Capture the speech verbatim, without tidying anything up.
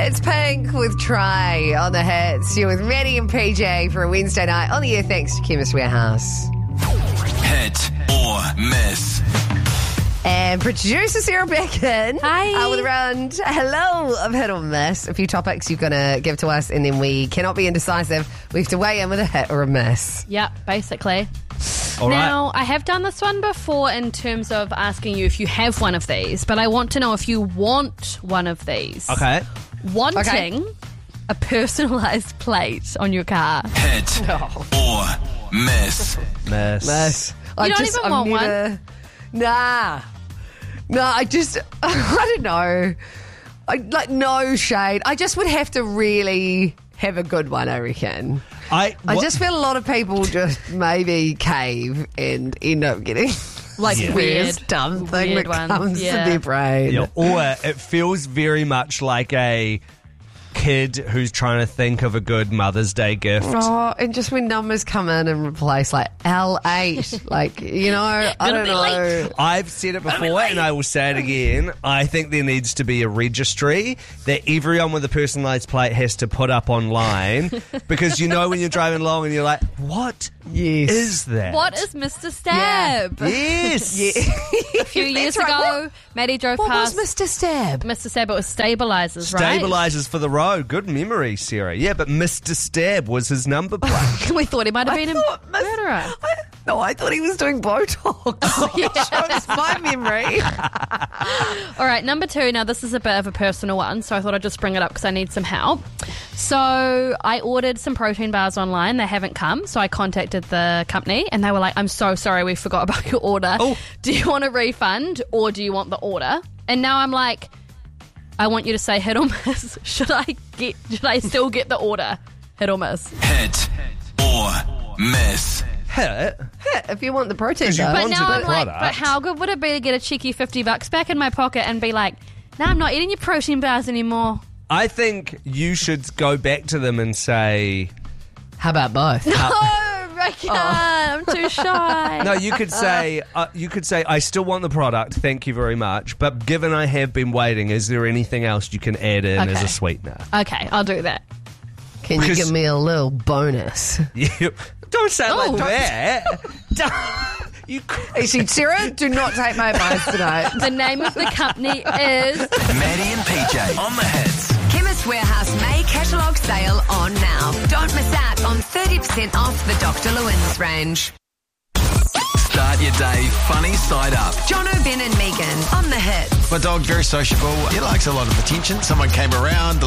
It's Pink with Try on the hits. You're with Maddie and P J for a Wednesday night on the air thanks to Chemist Warehouse. Hit or miss. And producer Sarah Becken. Hi. Uh, with around hello of hit or miss. A few topics you're going to give to us, and then we cannot be indecisive. We have to weigh in with a hit or a miss. Yep, basically. All now, right. I have done this one before in terms of asking you if you have one of these, but I want to know if you want one of these. Okay. Wanting Okay. a personalised plate on your car. Hit or miss. Miss. Miss. I don't just, even I've want one? never, Nah. No, I just, I don't know. I, like, no shade. I just would have to really have a good one, I reckon. I, I what- just feel a lot of people just maybe cave and end up getting Like Yeah. weird. weirdest dumb thing weird that one. comes Yeah. to their brain. Yeah, or it feels very much like a kid who's trying to think of a good Mother's Day gift. Oh, and just when numbers come in and replace like L eight, like, you know, I don't be know. late. I've said it before and I will say it again. I think there needs to be a registry that everyone with a personalised plate has to put up online because you know when you're driving along and you're like, what Yes. is that? What is Mister Stab? Yes. Yeah. A few years That's right. ago, Maddie drove What was past Mister Stab? Mister Stab. It was stabilisers, right? Stabilisers for the road. Good memory, Sarah. Yeah, but Mister Stab was his number plate. We thought he might have been a thought Mis- murderer. I, no, I thought he was doing Botox. That's my memory. All right, number two. Now, this is a bit of a personal one, so I thought I'd just bring it up because I need some help. So I ordered some protein bars online. They haven't come, so I contacted the company, and they were like, I'm so sorry, we forgot about your order. Oh. Do you want a refund, or do you want the order? And now I'm like, I want you to say hit or miss. Should I get? Should I still get the order? Hit or miss? Hit or miss. Hit. If you want the protein you bar. But wanted now the I'm like, product. but how good would it be to get a cheeky fifty bucks back in my pocket and be like, no, I'm not eating your protein bars anymore. I think you should go back to them and say, How about both? Oh, I can't. I'm too shy. no, you could say, uh, you could say, I still want the product, thank you very much. But given I have been waiting, is there anything else you can add in as Okay. a sweetener? Okay, I'll do that. Can you Because- give me a little bonus? You, don't say it Oh. like that. Don't- you, Actually, Sarah, do not take my advice tonight. The name of the company is... Maddie and P J on the hits. Chemist Warehouse May catalogue sale on now. Don't miss out on thirty percent off the Doctor Lewin's range. Start your day funny side up. John O'Ben and Megan on the hits. My dog, very sociable. He likes a lot of attention. Someone came around,